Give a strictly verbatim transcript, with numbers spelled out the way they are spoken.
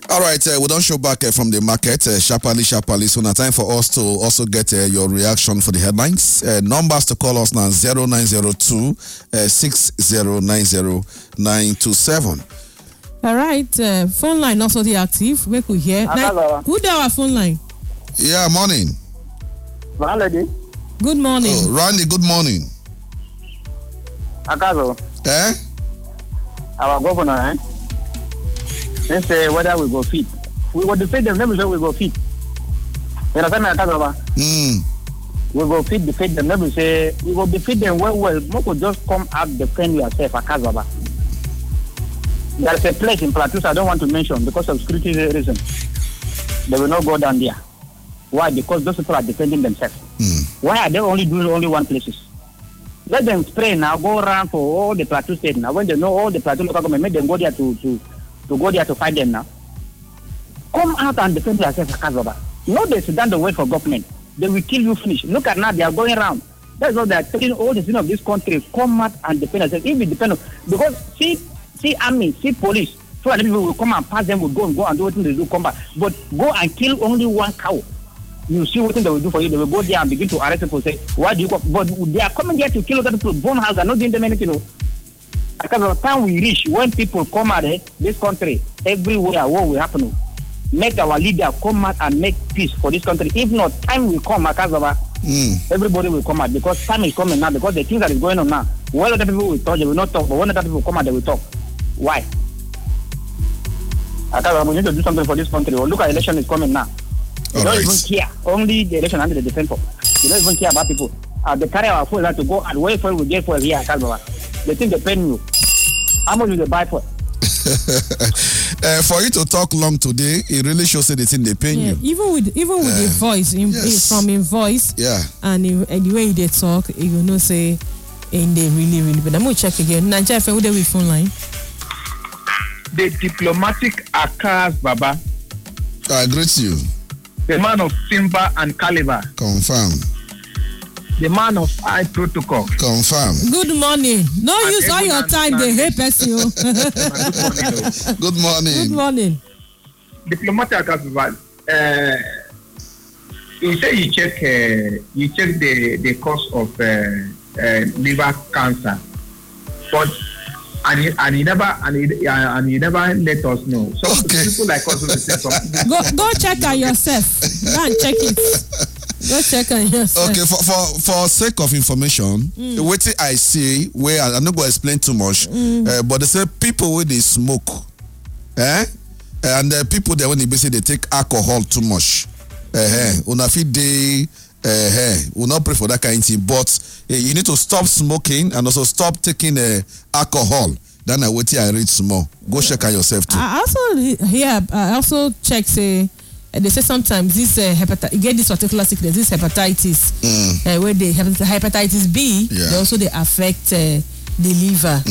All right, uh, we don't show back uh, from the market, uh, sharply, sharply. So now time for us to also get uh, your reaction for the headlines. Uh, numbers to call us now zero nine zero two six zero nine zero nine two seven. All right, uh, phone line also the active. We could hear. Now, who do our phone line? Yeah, morning. Lady. Good morning. Oh, Randy, good morning. Akazo. Eh? Our governor, eh? They say whether we go fit. We will defeat them, never say we go fit. You understand me, Akazo? Mm. We go fit, defeat them, never say we will defeat them well, well. Moko just come out, defend yourself, Akazo. There's a place in Plateau I don't want to mention because of security reasons. They will not go down there. Why? Because those people are defending themselves. Mm. Why are they only doing only one places? Let them spray now, go around for all the Plateau states now. When they know all the Plateau local government, make them go there to, to, to go there to fight them now. Come out and defend yourself, Akazoba. No, they sit down to wait for government. They will kill you, finish. Look at now, they are going around. That's why they are telling all the citizens of this country, come out and defend yourself. If it depends on, because see, see army, see police, so that people will come and pass them, will go and go and do what they do, come back. But go and kill only one cow. You see what they will do for you. They will go there and begin to arrest people. Say, why do you come? But they are coming there to kill other people. Burn house and not doing them anything. Because by the time we reach, when people come out of this country, everywhere what will happen. Make our leader come out and make peace for this country. If not, time will come. Mm. Everybody will come out because time is coming now. Because the things that is going on now, when other people will talk, they will not talk. But when other people come out, they will talk. Why? Because we need to do something for this country. Well, look at election is coming now. They don't right. even care. Only the election and the defense for. They don't even care about people. Uh, they carry our food to go and wait for we get for here. They think they pay you. How much will they buy for? uh, for you to talk long today, it really shows that the thing they pay yeah, you. Even with even with uh, the voice, in, yes. in, from in voice, yeah, and, in, and the way they talk, you know, say, and they really, really. But I'm gonna check again. Nigeria, who they with phone line? The diplomatic Akas Baba. I greet you. The man of timber and caliber. Confirm. The man of high protocol. Confirm. Good morning. No and use all your time, they hate person. Good morning. Good morning. Diplomatic Akas Baba. Uh, you say you check uh, you check the, the cause of uh, uh, liver cancer. But And you, and you never and you, uh, and you never let us know. So okay. people like us will say something. Go go check on yourself. Go and check it. Go check on yourself. Okay, for for for sake of information, mm. what I see where I'm not going to explain too much, mm. uh, but they say people when they smoke, eh, and uh, people that when they basically they take alcohol too much, eh, una fit dey. Uh, hey, we'll not pray for that kind of thing, but uh, you need to stop smoking and also stop taking uh, alcohol. Then I wait till I reach small. Go check on yourself too. I also here I also check say uh, they say sometimes this uh, hepatitis you get this particular sickness, this hepatitis, mm. uh, where they hepatitis B, yeah. they also they affect uh, the liver.